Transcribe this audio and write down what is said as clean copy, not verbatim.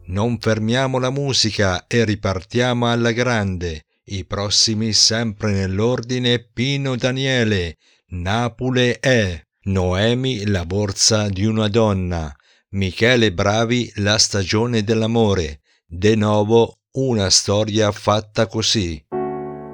Non fermiamo la musica e ripartiamo alla grande. I prossimi sempre nell'ordine: Pino Daniele, Napoli è, Noemi la borsa di una donna, Michele Bravi la stagione dell'amore, De Novo una storia fatta così.